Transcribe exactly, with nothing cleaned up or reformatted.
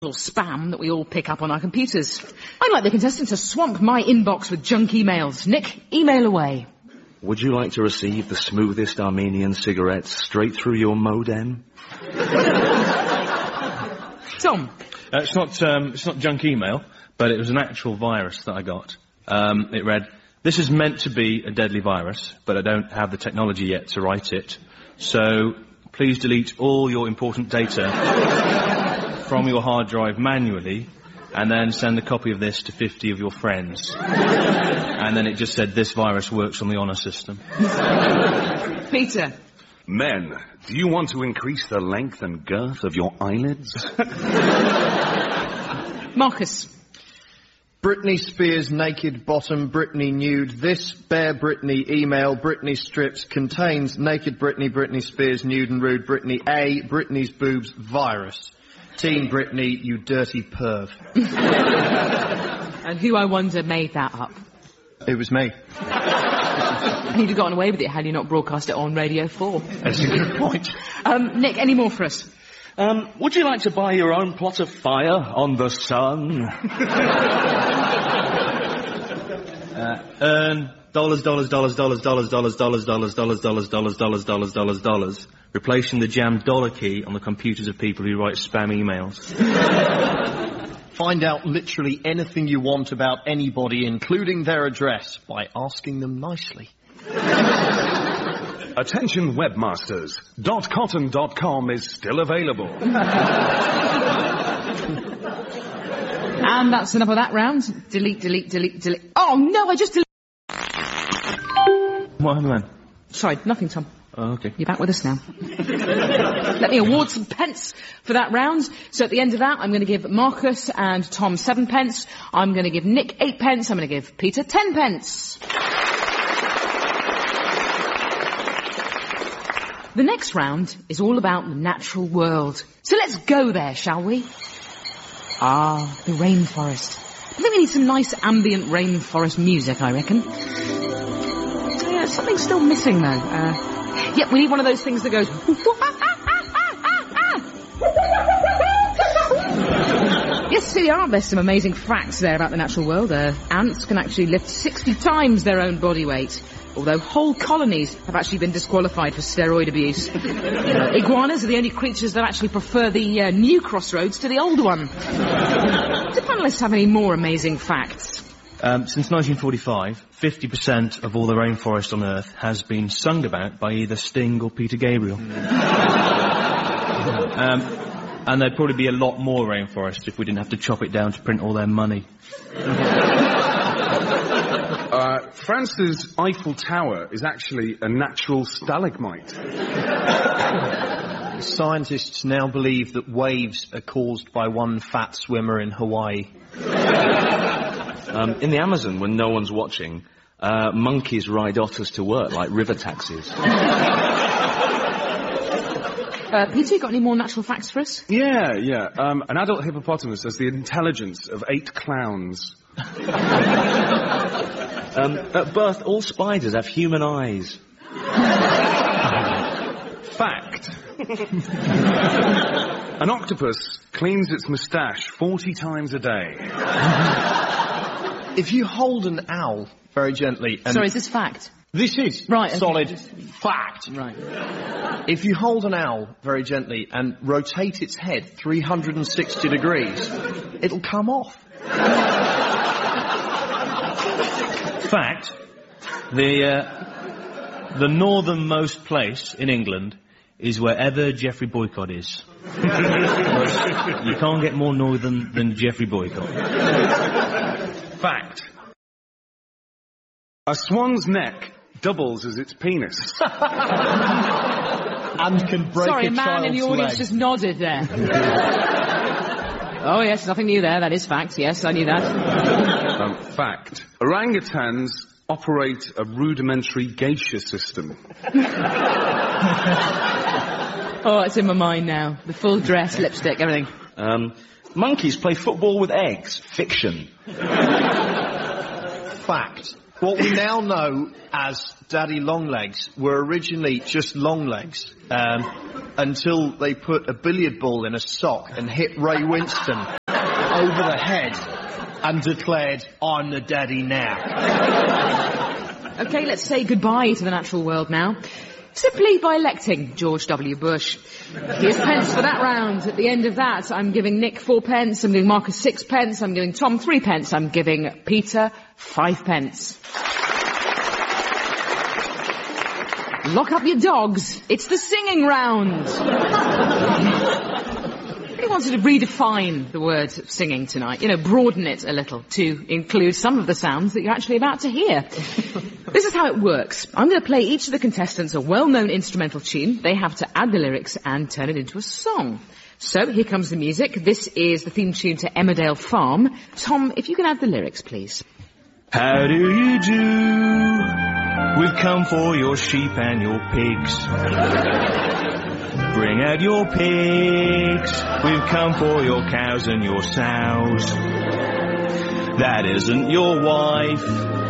spam that we all pick up on our computers. I'd like the contestants to swamp my inbox with junk emails. Nick, email away. Would you like to receive the smoothest Armenian cigarettes straight through your modem? Tom? Uh, it's not um, it's not junk email, but it was an actual virus that I got. Um, it read, "This is meant to be a deadly virus, but I don't have the technology yet to write it. So please delete all your important data from your hard drive manually, and then send a copy of this to fifty of your friends." And then it just said, "This virus works on the honour system." Peter? Men, do you want to increase the length and girth of your eyelids? Marcus? Britney Spears naked bottom, Britney nude. This bare Britney email, Britney strips, contains naked Britney, Britney Spears nude and rude, Britney A, Britney's boobs virus. Teen Britney, you dirty perv. And who, I wonder, made that up? It was me. You'd have gotten away with it had you not broadcast it on Radio four. That's a good point. Um, Nick, any more for us? Um, would you like to buy your own plot of fire on the sun? uh, earn dollars, dollars, dollars, dollars, dollars, dollars, dollars, dollars, dollars, dollars, dollars, dollars, dollars, dollars, dollars, replacing the jammed dollar key on the computers of people who write spam emails. Find out literally anything you want about anybody, including their address, by asking them nicely. Attention webmasters, dot cotton dot com is still available. And that's enough of that round. Delete, delete, delete, delete. Oh, no, I just deleted... What happened then? Sorry, nothing, Tom. Oh, okay. You're back with us now. Let me award some pence for that round. So at the end of that, I'm going to give Marcus and Tom seven pence. I'm going to give Nick eight pence. I'm going to give Peter ten pence. The next round is all about the natural world. So let's go there, shall we? Ah, the rainforest. I think we need some nice ambient rainforest music, I reckon. Yeah, something's still missing, though. Uh, yep, we need one of those things that goes... Yes, there are. There's some amazing facts there about the natural world. Uh, ants can actually lift sixty times their own body weight, although whole colonies have actually been disqualified for steroid abuse. uh, iguanas are the only creatures that actually prefer the uh, new crossroads to the old one. Do panellists have any more amazing facts? Um, since nineteen forty-five, fifty percent of all the rainforest on Earth has been sung about by either Sting or Peter Gabriel. um, and there'd probably be a lot more rainforest if we didn't have to chop it down to print all their money. Uh, France's Eiffel Tower is actually a natural stalagmite. Scientists now believe that waves are caused by one fat swimmer in Hawaii. Um, in the Amazon, when no one's watching, uh, monkeys ride otters to work like river taxis. Uh, Peter, you got any more natural facts for us? Yeah, yeah. Um, an adult hippopotamus has the intelligence of eight clowns. um, at birth, all spiders have human eyes. Fact. An octopus cleans its moustache forty times a day. If you hold an owl very gently... And Sorry, is this fact? This is right, solid okay. fact. Right. If you hold an owl very gently and rotate its head three hundred sixty degrees, it'll come off. Fact, the, uh, the northernmost place in England is wherever Geoffrey Boycott is. You can't get more northern than Geoffrey Boycott. Fact. A swan's neck doubles as its penis. And can break Sorry, a, a man in the audience leg. just nodded there. Oh, yes, nothing new there. That is fact. Yes, I knew that. Um, fact. Orangutans operate a rudimentary geisha system. Oh, it's in my mind now. The full dress, lipstick, everything. Um, monkeys play football with eggs. Fiction. Fact. What we now know as Daddy Longlegs were originally just long legs. Um, until they put a billiard ball in a sock and hit Ray Winston over the head and declared, "I'm the daddy now." OK, let's say goodbye to the natural world now. Simply by electing George W. Bush. Here's pence for that round. At the end of that, I'm giving Nick four pence, I'm giving Marcus six pence, I'm giving Tom three pence, I'm giving Peter five pence. Lock up your dogs. It's the singing round. He wanted to redefine the word singing tonight, you know, broaden it a little to include some of the sounds that you're actually about to hear. This is how it works. I'm going to play each of the contestants a well-known instrumental tune. They have to add the lyrics and turn it into a song. So, here comes the music. This is the theme tune to Emmerdale Farm. Tom, if you can add the lyrics, please. How do you do? We've come for your sheep and your pigs. Bring out your pigs. We've come for your cows and your sows. That isn't your wife.